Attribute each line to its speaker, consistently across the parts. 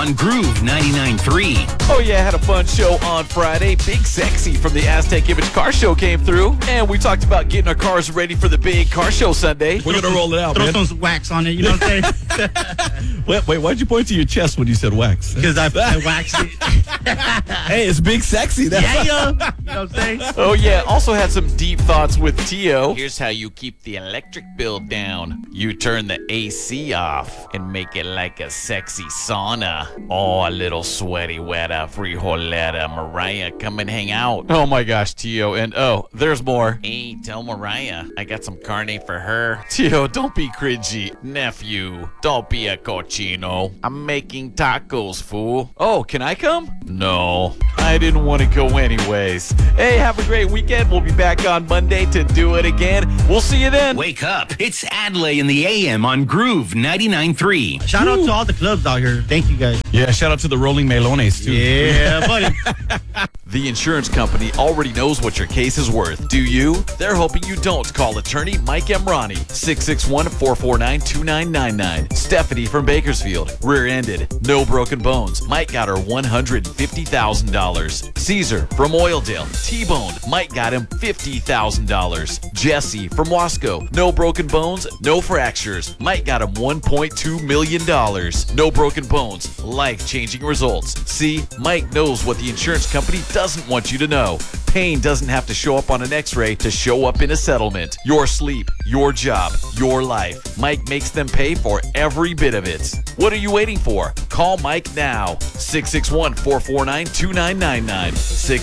Speaker 1: on Groove 99.3.
Speaker 2: Oh yeah, had a fun show on Friday. Big Sexy from the Aztec Image Car Show came through, and we talked about getting our cars ready for the big car show Sunday.
Speaker 3: We're gonna roll it out, man.
Speaker 4: Throw some wax on it, you know what I'm saying?
Speaker 3: Wait, why'd you point to your chest when you said wax?
Speaker 4: Because I waxed it.
Speaker 3: Hey, it's Big Sexy. That's
Speaker 4: Yeah, yo. You know what I'm saying?
Speaker 2: Oh yeah, also had some deep thoughts with Tio. Here's how you keep the electric bill down. You turn the AC off and make it like a sexy sauna. Oh, a little sweaty weta, frijoleta. Mariah, come and hang out. Oh my gosh, Tio. And oh, there's more. Hey, tell Mariah I got some carne for her. Tio, don't be cringy. Nephew, don't be a cochino. I'm making tacos, fool. Oh, can I come? No, I didn't want to go anyways. Hey, have a great weekend. We'll be back on Monday to do it again. We'll see you then.
Speaker 1: Wake up. It's Adley in the AM on Groove 99.3.
Speaker 4: Shout out to all the clubs out here. Thank you, guys.
Speaker 3: Yeah, shout out to the Rolling Melones, too.
Speaker 4: Yeah, buddy.
Speaker 2: The insurance company already knows what your case is worth. Do you? They're hoping you don't. Call attorney Mike Emrani, 661-449-2999. Stephanie from Bakersfield, rear-ended, no broken bones. Mike got her $150,000. Caesar from Oildale, T-boned. Mike got him $50,000. Jesse from Wasco, no broken bones, no fractures. Mike got him $1.2 million. No broken bones, life-changing results. See, Mike knows what the insurance company doesn't want you to know. Pain doesn't have to show up on an x-ray to show up in a settlement. Your sleep, your job, your life. Mike makes them pay for every bit of it. What are you waiting for? Call Mike now. 661-449-2999.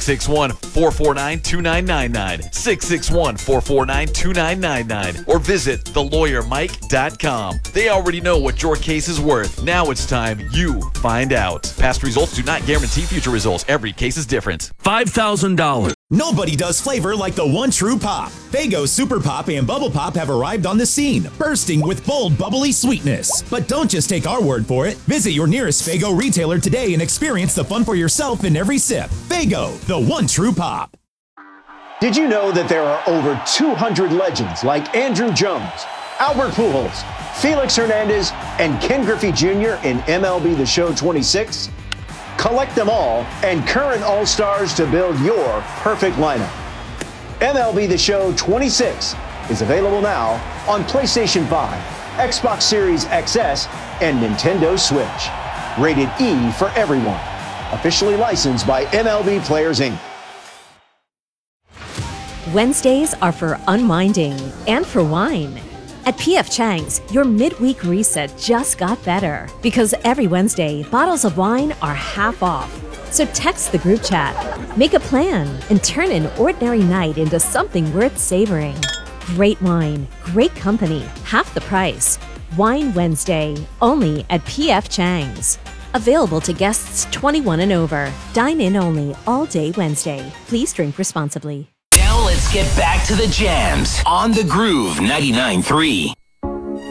Speaker 2: 661-449-2999. 661-449-2999. Or visit thelawyermike.com. They already know what your case is worth. Now it's time you find out. Past results do not guarantee future results. Every case is different.
Speaker 5: $5,000.
Speaker 6: Nobody does flavor like the one true pop. Faygo Super Pop and Bubble Pop have arrived on the scene, bursting with bold, bubbly sweetness. But don't just take our word for it. Visit your nearest Faygo retailer today and experience the fun for yourself in every sip. Faygo, the one true pop.
Speaker 7: Did you know that there are over 200 legends like Andrew Jones, Albert Pujols, Felix Hernandez, and Ken Griffey Jr. in MLB The Show 26? Collect them all and current All-Stars to build your perfect lineup. MLB The Show 26 is available now on PlayStation 5, Xbox Series XS, and Nintendo Switch. Rated E for everyone. Officially licensed by MLB Players, Inc.
Speaker 8: Wednesdays are for unwinding and for wine. At P.F. Chang's, your midweek reset just got better because every Wednesday, bottles of wine are half off. So text the group chat, make a plan, and turn an ordinary night into something worth savoring. Great wine, great company, half the price. Wine Wednesday, only at P.F. Chang's. Available to guests 21 and over. Dine in only all day Wednesday. Please drink responsibly.
Speaker 1: Now let's get back to the jams on the Groove 99.3.